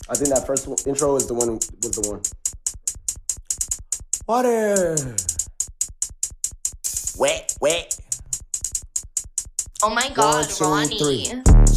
I think that first intro is the one. Was the one. Water. Wet. Oh my God, 1, 2, 3. Ronnie.